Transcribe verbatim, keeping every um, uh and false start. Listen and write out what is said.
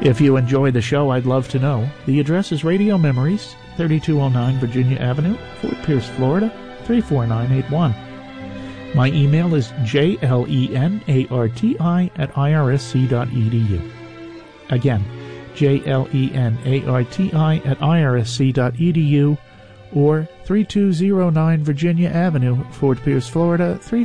If you enjoy the show, I'd love to know. The address is Radio Memories, thirty-two oh nine Virginia Avenue, Fort Pierce, Florida, three four nine eight one. My email is jlenarti at I R S C dot E D U. Again, jlenarti at I R S C dot E D U or thirty-two oh nine Virginia Avenue, Fort Pierce, Florida, three